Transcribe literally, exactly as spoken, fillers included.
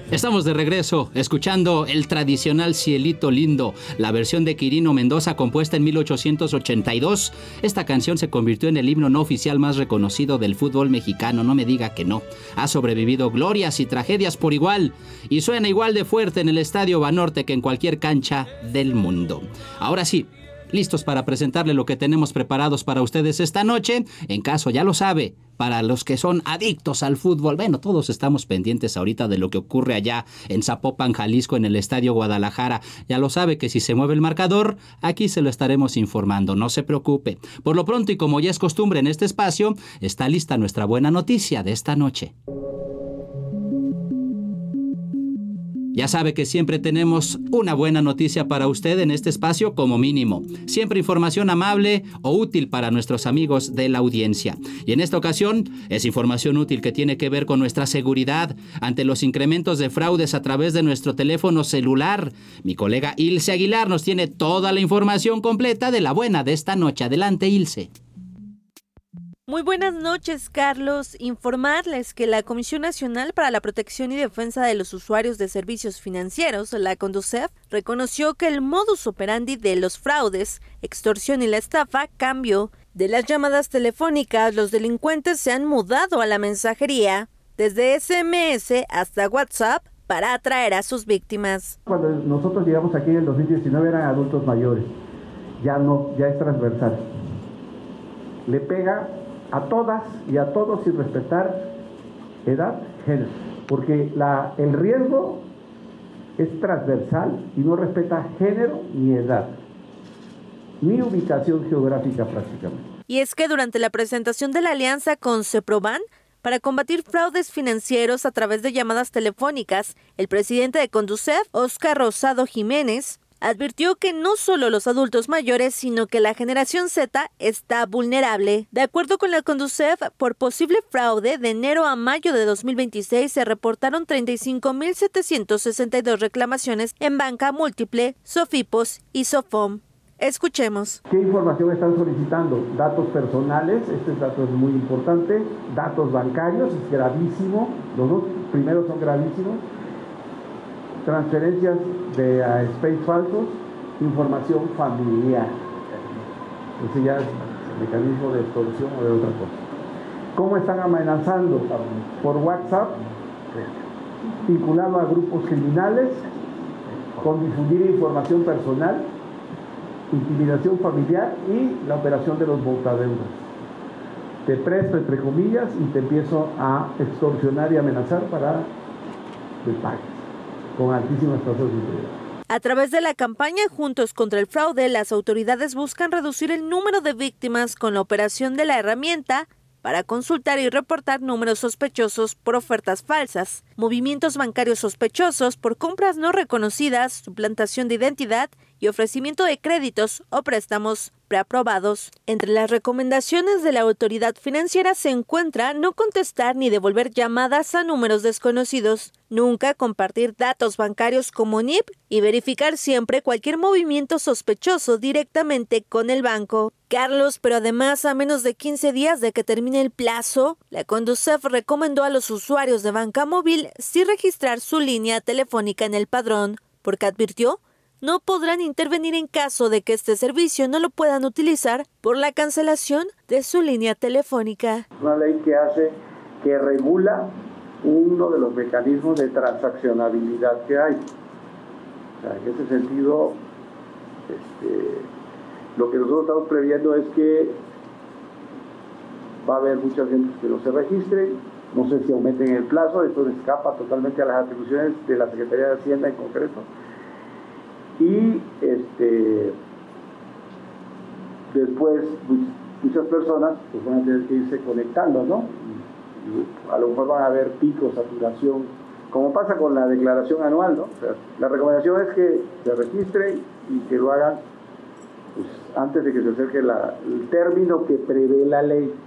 Estamos de regreso, escuchando el tradicional Cielito Lindo, la versión de Quirino Mendoza compuesta en mil ochocientos ochenta y dos. Esta canción se convirtió en el himno no oficial más reconocido del fútbol mexicano, no me diga que no. Ha sobrevivido glorias y tragedias por igual, y suena igual de fuerte en el Estadio Banorte que en cualquier cancha del mundo. Ahora sí, listos para presentarle lo que tenemos preparados para ustedes esta noche. En caso, ya lo sabe, para los que son adictos al fútbol, bueno, todos estamos pendientes ahorita de lo que ocurre allá en Zapopan, Jalisco, en el Estadio Guadalajara. Ya lo sabe que si se mueve el marcador, aquí se lo estaremos informando, no se preocupe. Por lo pronto, y como ya es costumbre en este espacio, está lista nuestra buena noticia de esta noche. Ya sabe que siempre tenemos una buena noticia para usted en este espacio como mínimo. Siempre información amable o útil para nuestros amigos de la audiencia. Y en esta ocasión es información útil que tiene que ver con nuestra seguridad ante los incrementos de fraudes a través de nuestro teléfono celular. Mi colega Ilse Aguilar nos tiene toda la información completa de la buena de esta noche. Adelante, Ilse. Muy buenas noches, Carlos. Informarles que la Comisión Nacional para la Protección y Defensa de los Usuarios de Servicios Financieros, la CONDUCEF, reconoció que el modus operandi de los fraudes, extorsión y la estafa cambió. De las llamadas telefónicas, los delincuentes se han mudado a la mensajería, desde ese eme ese hasta WhatsApp, para atraer a sus víctimas. Cuando nosotros llegamos aquí en el dos mil diecinueve eran adultos mayores, ya no, ya es transversal. Le pega a todas y a todos sin respetar edad, género, porque la, el riesgo es transversal y no respeta género ni edad, ni ubicación geográfica prácticamente. Y es que durante la presentación de la alianza con CEPROBAN para combatir fraudes financieros a través de llamadas telefónicas, el presidente de CONDUCEF, Óscar Rosado Jiménez, advirtió que no solo los adultos mayores, sino que la generación Z está vulnerable. De acuerdo con la CONDUCEF, por posible fraude, de enero a mayo de dos mil veintiséis se reportaron treinta y cinco mil setecientos sesenta y dos reclamaciones en banca múltiple, Sofipos y Sofom. Escuchemos. ¿Qué información están solicitando? Datos personales, este dato es muy importante, datos bancarios, es gravísimo, los dos primeros son gravísimos, transferencias de a space falsos, información familiar. Ese ya es el mecanismo de extorsión o de otra cosa. ¿Cómo están amenazando? Por WhatsApp, vinculado a grupos criminales, con difundir información personal, intimidación familiar y la operación de los botadeudas. Te presto entre comillas y te empiezo a extorsionar y amenazar para que pagues, con altísimas tasas de interés. A través de la campaña Juntos contra el Fraude, las autoridades buscan reducir el número de víctimas con la operación de la herramienta para consultar y reportar números sospechosos por ofertas falsas, movimientos bancarios sospechosos por compras no reconocidas, suplantación de identidad y ofrecimiento de créditos o préstamos preaprobados. Entre las recomendaciones de la autoridad financiera se encuentra no contestar ni devolver llamadas a números desconocidos, nunca compartir datos bancarios como N I P y verificar siempre cualquier movimiento sospechoso directamente con el banco. Carlos, pero además a menos de quince días de que termine el plazo, la CONDUCEF recomendó a los usuarios de banca móvil sí registrar su línea telefónica en el padrón, porque advirtió no podrán intervenir en caso de que este servicio no lo puedan utilizar por la cancelación de su línea telefónica. Una ley que hace, que regula uno de los mecanismos de transaccionabilidad que hay. O sea, en ese sentido, este, lo que nosotros estamos previendo es que va a haber mucha gente que no se registre, no sé si aumenten el plazo, esto escapa totalmente a las atribuciones de la Secretaría de Hacienda en concreto. Y este, después muchas personas pues van a tener que irse conectando, ¿no? Y a lo mejor van a haber picos, saturación, como pasa con la declaración anual, ¿no? O sea, la recomendación es que se registren y que lo hagan pues, antes de que se acerque la, el término que prevé la ley.